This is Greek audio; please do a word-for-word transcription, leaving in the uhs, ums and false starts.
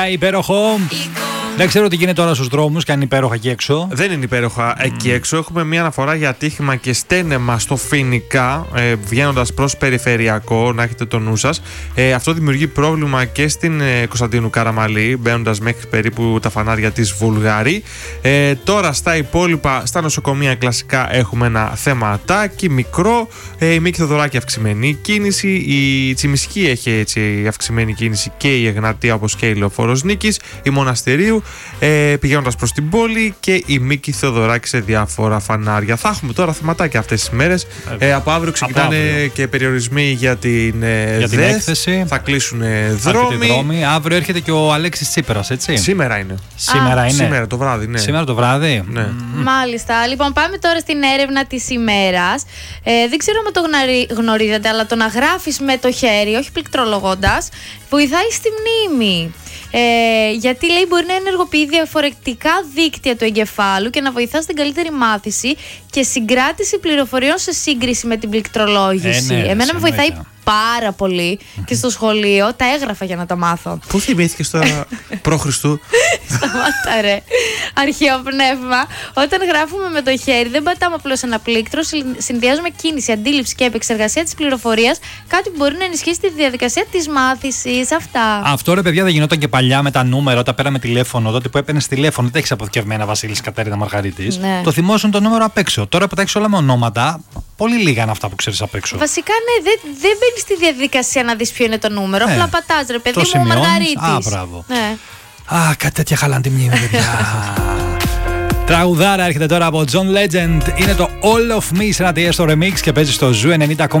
Υπέροχο. Δεν ξέρω τι γίνεται τώρα στους δρόμους και αν είναι υπέροχα εκεί έξω. Δεν είναι υπέροχα mm. εκεί έξω. Έχουμε μία αναφορά για ατύχημα και στένεμα στο Φοινικά, ε, βγαίνοντας προς περιφερειακό, να έχετε το νου σας. Ε, αυτό δημιουργεί πρόβλημα και στην ε, Κωνσταντίνου Καραμαλή, μπαίνοντας μέχρι περίπου τα φανάρια της Βουλγαρή. Ε, τώρα στα υπόλοιπα, στα νοσοκομεία κλασικά έχουμε ένα θεματάκι μικρό. Ε, η Μίκη Θοδωράκη αυξημένη κίνηση. Η Τσιμισκή έχει έτσι αυξημένη κίνηση και η Εγνατία, όπως και η Λεωφόρος Νίκης. Η Μοναστηρίου. Ε, πηγαίνοντας προς την πόλη και η Μίκη Θεοδωράκη σε διάφορα φανάρια. Θα έχουμε τώρα θεματάκια αυτές τις μέρες. Ε, από αύριο ξεκινάνε από αύριο. Και περιορισμοί για την, ε, για την ΔΕΘ. έκθεση. Θα κλείσουν δρόμοι. δρόμοι. Αύριο έρχεται και ο Αλέξης Τσίπρας, έτσι. Σήμερα είναι. Σήμερα Α, είναι. Σήμερα το βράδυ, ναι. Σήμερα το βράδυ. Ναι. Mm. Μάλιστα. Λοιπόν, πάμε τώρα στην έρευνα της ημέρας. Ε, δεν ξέρω αν το γνωρίζετε, αλλά το να γράφεις με το χέρι, όχι πληκτρολογώντας, βοηθάει στη μνήμη. Ε, γιατί λέει μπορεί να ενεργοποιεί διαφορετικά δίκτυα του εγκεφάλου και να βοηθά στην καλύτερη μάθηση και συγκράτηση πληροφοριών σε σύγκριση με την πληκτρολόγηση. Ε, ναι, Εμένα με βοηθάει πάρα πολύ και στο σχολείο τα έγραφα για να τα μάθω. Πού θυμήθηκες τώρα π.Χ. Σταμάτα ρε. Αρχαίο πνεύμα. Όταν γράφουμε με το χέρι δεν πατάμε απλώς ένα πλήκτρο, συνδυάζουμε κίνηση, αντίληψη και επεξεργασία της πληροφορίας, κάτι που μπορεί να ενισχύσει τη διαδικασία της μάθησης. Αυτά. Αυτό ρε παιδιά δεν γινόταν και παλιά με τα νούμερα, όταν πέραμε τηλέφωνο, τότε που έπαιρνες τηλέφωνο, δεν έχεις αποθηκευμένα Βασίλης Κατέρινα Μαργαρίτης. Ναι. Το θυμόσουν το νούμερο απ' έξω. Τώρα που τα έχεις όλα με ονόματα, πολύ λίγα είναι αυτά που ξέρεις απ' έξω. Βασικά ναι, δεν, δεν μπαίνεις στη διαδικασία να δεις ποιο είναι το νούμερο. Ναι. Απλά πατάς ρε παιδί το μου, ο σημειώνεις. Μαργαρίτης. Α, μπράβο. Ναι. Α, κάτι τέτοια χαλάνε τη μνήμη, παιδιά. Τραγουδάρα έρχεται τώρα από John Legend. Είναι το All of Me σε ένα τιέστο remix και παίζει στο Ζου ενενήντα.